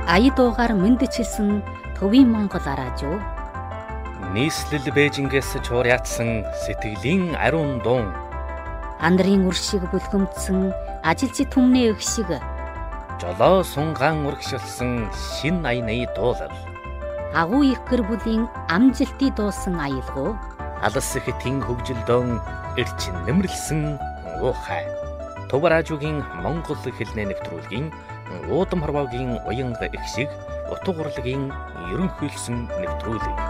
ая дуугаар мэндчилсэн төвийн Монгол араажуу. Нийслэл Бээжингээс чуур яатсан сэтгэлийн ариун дуун. Андрын үршиг бүлгэмдсэн ажилчид түмний эх шиг. Жолоо сунгаан урагшилсан шин аяны дуулал. Агуу их гэр бүлийн амжилтыг дуусан аялгуу. Алс хэтийн хөгжилдөөн эрч нэмэрлсэн уухай. Төв радиогийн Монгол хэлний нэвтрүүлгийн уудам хорвоогийн уянга их шиг утга урлагийн ерөнхийлсөн нэвтрүүлэг.